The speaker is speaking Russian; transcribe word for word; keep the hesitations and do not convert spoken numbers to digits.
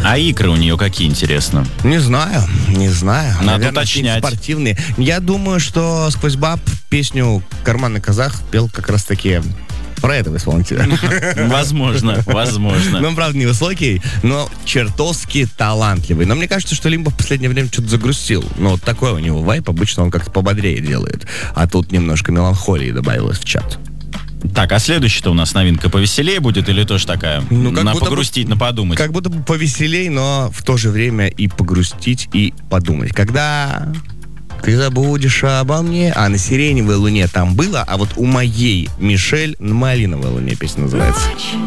А игры у нее какие, интересно? Не знаю, не знаю. Надо Наверное, уточнять. спортивные. Я думаю, что «Сквозь баб» песню «Карманный казах» пел как раз-таки про этого исполнителя. Возможно, возможно. Ну, он, правда, невысокий, но чертовски талантливый. Но мне кажется, что Лимба в последнее время что-то загрустил. Но вот такой у него вайп, обычно он как-то пободрее делает. А тут немножко меланхолии добавилось в чат. Так, а следующая-то у нас новинка повеселее будет или тоже такая? Ну, как на будто бы- погрустить, на подумать. Как будто бы повеселей, но в то же время и погрустить, и подумать. Когда ты забудешь обо мне, а на «Сиреневой луне» там было, а вот у моей Мишель на «Малиновой луне» песня называется. Ночь